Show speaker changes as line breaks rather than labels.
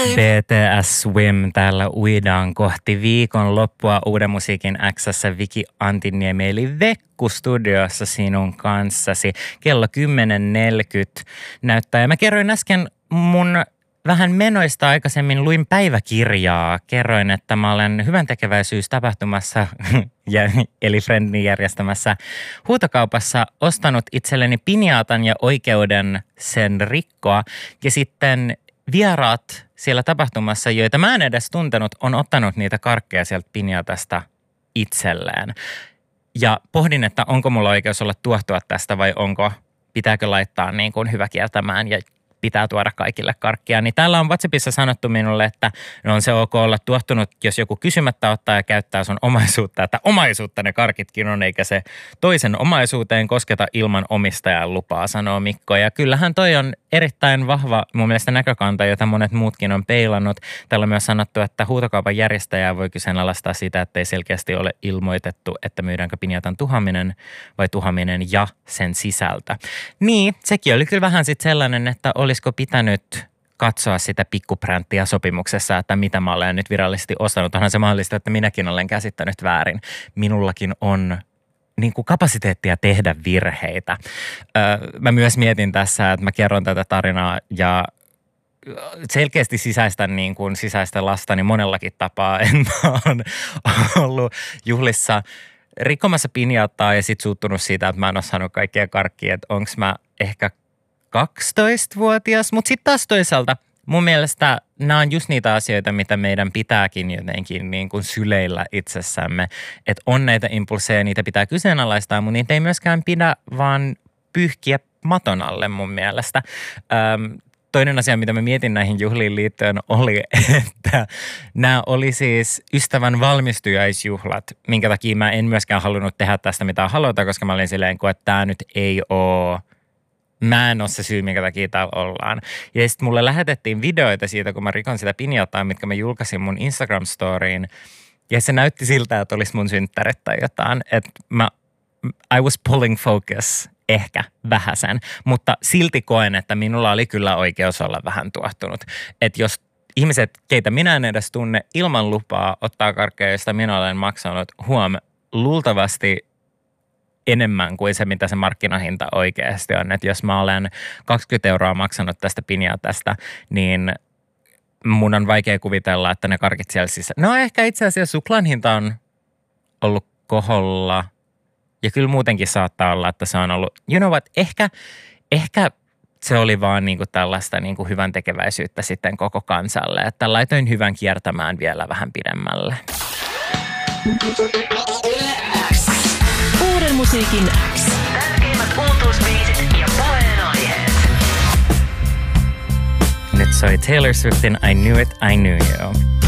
BTS Swim, täällä uidaan kohti viikonloppua Uuden musiikin X:ssä Viki Antiniemi eli Vekku studiossa sinun kanssasi. Kello 10.40 näyttää ja mä kerroin äsken mun vähän menoista aikaisemmin, luin päiväkirjaa. Kerroin, että mä olen hyväntekeväisyystapahtumassa, eli Friendin järjestämässä huutokaupassa ostanut itselleni pinjaatan ja oikeuden sen rikkoa. Ja sitten vieraat siellä tapahtumassa, joita mä en edes tuntenut, on ottanut niitä karkkeja sieltä pinjaatasta itselleen. Ja pohdin, että onko mulla oikeus olla tuohtua tästä vai pitääkö laittaa niin kuin hyvä kiertämään ja pitää tuoda kaikille karkkia. Niin täällä on WhatsAppissa sanottu minulle, että on se ok olla tuohtunut, jos joku kysymättä ottaa ja käyttää sun omaisuutta, että omaisuutta ne karkitkin on, eikä se toisen omaisuuteen kosketa ilman omistajan lupaa, sanoo Mikko. Ja kyllähän toi on erittäin vahva mun mielestä näkökanta, jota monet muutkin on peilannut. Täällä on myös sanottu, että huutokaupan järjestäjää voi kyseenalaistaa sitä, että ei selkeästi ole ilmoitettu, että myydäänkö pinjatan tuhaminen vai tuhaminen ja sen sisältä. Niin, sekin oli kyllä vähän sitten sellainen, että olisiko pitänyt katsoa sitä pikkupränttiä sopimuksessa, että mitä mä olen nyt virallisesti ostanut. Onhan se mahdollista, että minäkin olen käsittänyt väärin. Minullakin on niin kuin kapasiteettia tehdä virheitä. Mä myös mietin tässä, että mä kerron tätä tarinaa ja selkeästi sisäistä lastani monellakin tapaa. Mä oon ollut juhlissa rikkomassa pinjattaa ja sit suuttunut siitä, että mä en ole saanut kaikkia karkkia, että onks mä ehkä 12-vuotias, mutta sitten taas toisaalta mun mielestä nämä on just niitä asioita, mitä meidän pitääkin jotenkin niin kuin syleillä itsessämme. Että on näitä impulseja, niitä pitää kyseenalaistaa, mutta niitä ei myöskään pidä vaan pyyhkiä maton alle mun mielestä. Toinen asia, mitä mä mietin näihin juhliin liittyen oli, että nämä oli siis ystävän valmistujaisjuhlat, minkä takia mä en myöskään halunnut tehdä tästä mitään haluta, koska mä olin silleen, että tämä nyt ei ole. Mä en ole se syy, minkä takia täällä ollaan. Ja sitten mulle lähetettiin videoita siitä, kun mä rikon sitä pinjataa, mitkä mä julkaisin mun Instagram-storiin. Ja se näytti siltä, että olisi mun synttäret tai jotain. Että I was pulling focus ehkä vähäsen. Mutta silti koen, että minulla oli kyllä oikeus olla vähän tuohtunut. Että jos ihmiset, keitä minä en edes tunne, ilman lupaa ottaa karkkeja, josta minä olen maksanut, luultavasti enemmän kuin se, mitä se markkinahinta oikeasti on. Että jos mä olen 20 € maksanut tästä pinjatasta, niin mun on vaikea kuvitella, että ne karkit siellä sisällä. No ehkä itse asiassa suklaan hinta on ollut koholla. Ja kyllä muutenkin saattaa olla, että se on ollut, you know what, ehkä se oli vaan niinku tällaista niinku hyvän tekeväisyyttä sitten koko kansalle. Että laitoin hyvän kiertämään vielä vähän pidemmälle.
Uuden musiikin X. Tärkeimmät uutuusbiisit ja puheenaiheet.
Nyt soi Taylor Swiftin I Knew It, I Knew You.